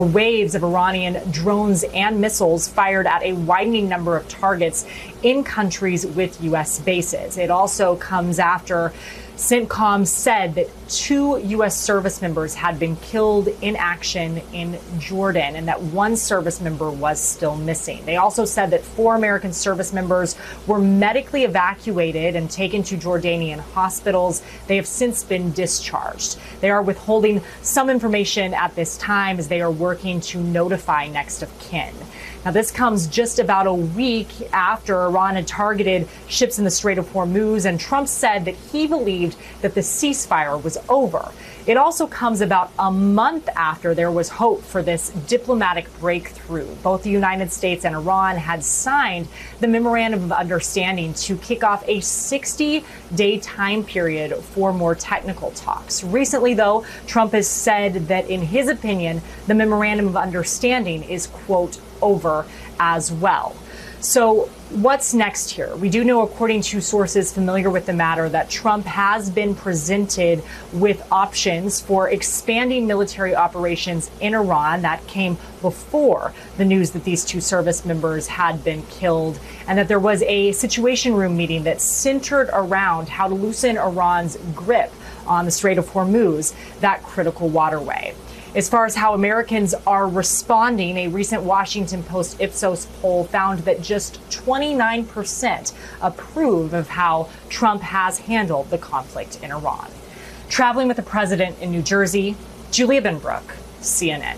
Waves of Iranian drones and missiles fired at a widening number of targets in countries with U.S. bases. It also comes after CENTCOM said that 2 U.S. service members had been killed in action in Jordan and that 1 service member was still missing. They also said that 4 American service members were medically evacuated and taken to Jordanian hospitals. They have since been discharged. They are withholding some information at this time as they are working to notify next of kin. Now, this comes just about a week after Iran had targeted ships in the Strait of Hormuz, and Trump said that he believed that the ceasefire was over. It also comes about a month after there was hope for this diplomatic breakthrough. Both the United States and Iran had signed the Memorandum of Understanding to kick off a 60-day time period for more technical talks. Recently, though, Trump has said that, in his opinion, the Memorandum of Understanding is, quote, over as well. So what's next here? We do know, according to sources familiar with the matter, that Trump has been presented with options for expanding military operations in Iran. That came before the news that these 2 service members had been killed, and that there was a Situation Room meeting that centered around how to loosen Iran's grip on the Strait of Hormuz, that critical waterway. As far as how Americans are responding, a recent Washington Post Ipsos poll found that just 29% approve of how Trump has handled the conflict in Iran. Traveling with the president in New Jersey, Julia Benbrook, CNN.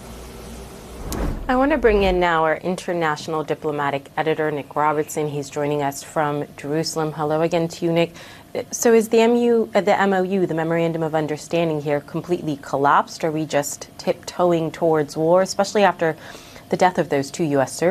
I want to bring in now our international diplomatic editor, Nick Robertson. He's joining us from Jerusalem. Hello again to you, Nick. So is the MOU, the Memorandum of Understanding here, completely collapsed? Are we just tiptoeing towards war, especially after the death of those 2 U.S. service